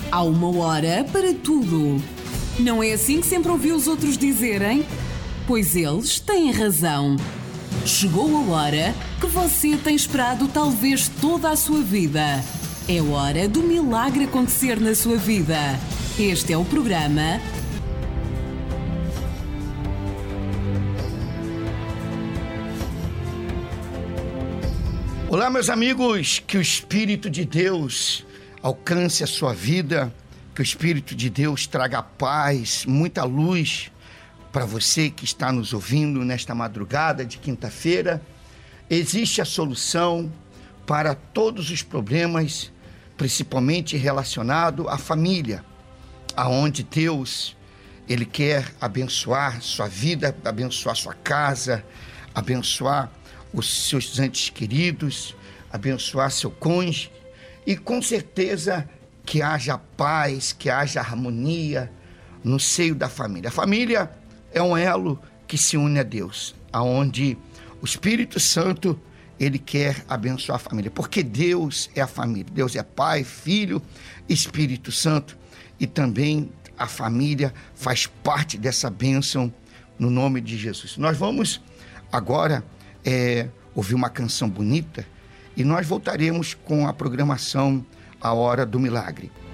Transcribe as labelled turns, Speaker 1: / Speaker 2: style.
Speaker 1: Há uma hora para tudo. Não é assim que sempre ouvi os outros dizerem? Pois eles têm razão. Chegou a hora que você tem esperado talvez toda a sua vida. É hora do milagre acontecer na sua vida. Este é o programa
Speaker 2: Olá, meus amigos, que o Espírito de Deus alcance a sua vida, que o Espírito de Deus traga paz, muita luz para você que está nos ouvindo nesta madrugada de quinta-feira. Existe a solução para todos os problemas, principalmente relacionado à família, aonde Deus, Ele quer abençoar sua vida, abençoar sua casa, abençoar os seus entes queridos, abençoar seu cônjuge e com certeza que haja paz, que haja harmonia no seio da família. A família é um elo que se une a Deus, aonde o Espírito Santo, Ele quer abençoar a família, porque Deus é a família, Deus é Pai, Filho, Espírito Santo, e também a família faz parte dessa bênção no nome de Jesus. Nós vamos agora ouvir uma canção bonita e nós voltaremos com a programação A Hora do Milagre.